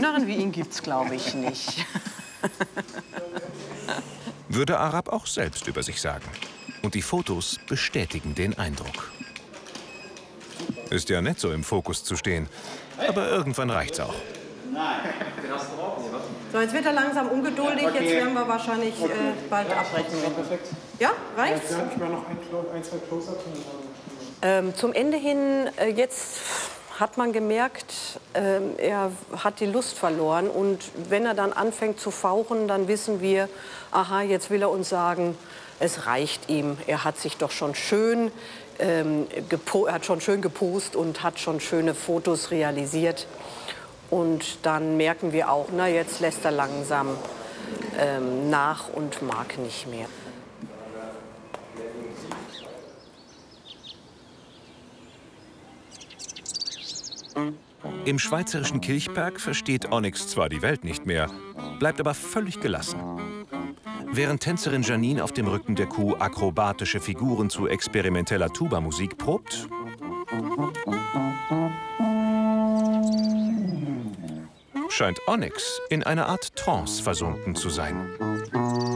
schöneren wie ihn gibt's, glaube ich, nicht. Würde Arap auch selbst über sich sagen. Und die Fotos bestätigen den Eindruck. Ist ja nett, so im Fokus zu stehen. Aber irgendwann reicht's auch. So, jetzt wird er langsam ungeduldig. Jetzt werden wir wahrscheinlich bald abbrechen. Ja, reicht's? Ja, ich mal noch ein, zwei Close-ups. Zum Ende hin, jetzt hat man gemerkt, er hat die Lust verloren. Und wenn er dann anfängt zu fauchen, dann wissen wir, aha, jetzt will er uns sagen, es reicht ihm. Er hat sich doch schon schön, gepost und hat schon schöne Fotos realisiert. Und dann merken wir auch, na, jetzt lässt er langsam nach und mag nicht mehr. Im schweizerischen Kilchberg versteht Onyx zwar die Welt nicht mehr, bleibt aber völlig gelassen. Während Tänzerin Janine auf dem Rücken der Kuh akrobatische Figuren zu experimenteller Tuba-Musik probt, scheint Onyx in eine Art Trance versunken zu sein.